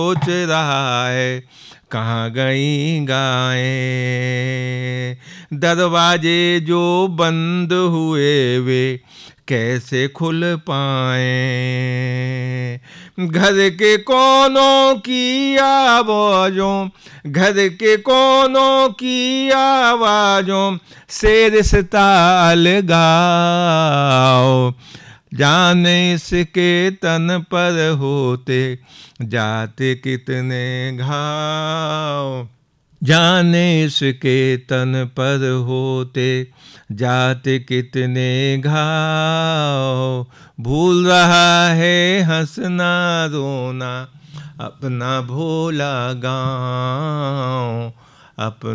सोच रहा है कहाँ गई गायें। दरवाजे जो बंद हुए वे कैसे खुल पाए। घर के कोनों की आवाज़ों, घर के कोनों की आवाज़ों से रिश्ता अलगाओ। जाने इसके तन पर होते जाते कितने घाव। जाने इसके तन पर होते जाते कितने घाव। भूल रहा है हंसना रोना अपना भोला गाँव। अपना